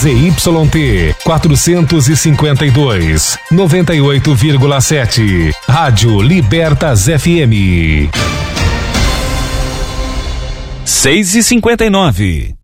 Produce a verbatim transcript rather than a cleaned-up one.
Z Y T quatrocentos e cinquenta e dois, noventa e oito vírgula sete. Rádio Libertas F M. seis e cinquenta e nove.